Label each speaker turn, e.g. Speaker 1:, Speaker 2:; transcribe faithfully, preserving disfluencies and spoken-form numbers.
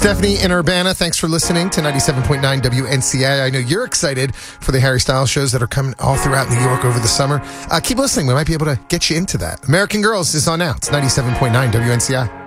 Speaker 1: Stephanie in Urbana, thanks for listening to ninety-seven point nine W N C A. I know you're excited for the Harry Styles shows that are coming all throughout New York over the summer. Uh, keep listening. We might be able to get you into that. American Girls is on now. It's ninety-seven point nine W N C A.